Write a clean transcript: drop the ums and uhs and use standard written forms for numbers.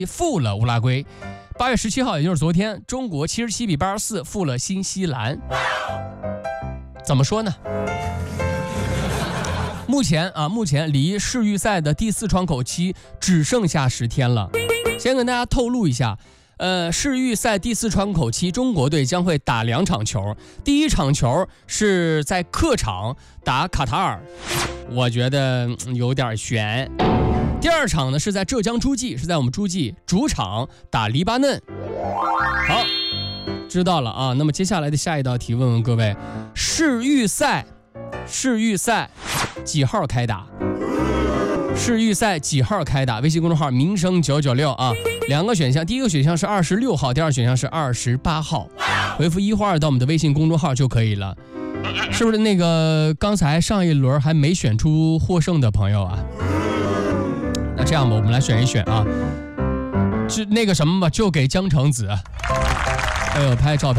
负了乌拉圭。8月17号，也就是昨天，中国77比84负了新西兰。怎么说呢？目前离世预赛的第4窗口期只剩下10天了。先跟大家透露一下，世预赛第4窗口期，中国队将会打2场球。第一场球是在客场打卡塔尔，我觉得有点悬。第2场呢是在浙江诸暨，是在我们诸暨主场打黎巴嫩。好，知道了啊。那么接下来的下一道题，问问各位，世预赛几号开打？世预赛几号开打？微信公众号民生996啊，2个选项，第一个选项是26号，第二选项是28号，回复1或2到我们的微信公众号就可以了。是不是那个刚才上一轮还没选出获胜的朋友啊？那这样吧，我们来选一选啊，就那个什么吧，就给江城子。哎呦，拍照片。